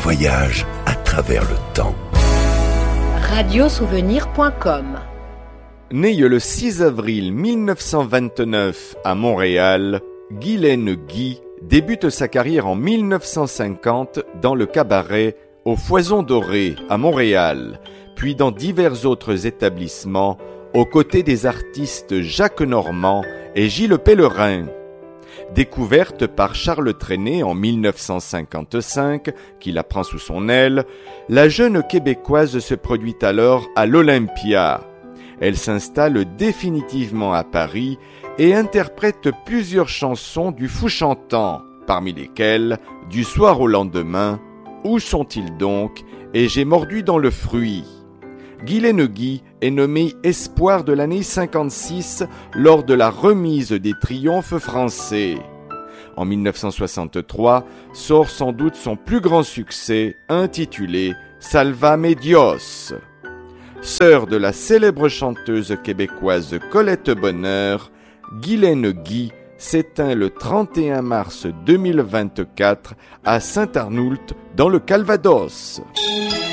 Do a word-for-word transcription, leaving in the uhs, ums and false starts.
voyage à travers le temps. radiosouvenir point com. Né le six avril mille neuf cent vingt-neuf à Montréal, Guylaine Guy débute sa carrière en mille neuf cent cinquante dans le cabaret au Foison Doré à Montréal, puis dans divers autres établissements aux côtés des artistes Jacques Normand et Gilles Pellerin. Découverte par Charles Trenet en mille neuf cent cinquante-cinq, qui la prend sous son aile, la jeune Québécoise se produit alors à l'Olympia. Elle s'installe définitivement à Paris et interprète plusieurs chansons du Fou chantant, parmi lesquelles « Du soir au lendemain »,« Où sont-ils donc ?» et « J'ai mordu dans le fruit ». Guylaine Guy est nommée Espoir de l'année cinquante-six lors de la remise des triomphes français. En mille neuf cent soixante-trois sort sans doute son plus grand succès intitulé Salvame Dios. Sœur de la célèbre chanteuse québécoise Colette Bonheur, Guylaine Guy s'éteint le trente et un mars deux mille vingt-quatre à Saint-Arnoult dans le Calvados.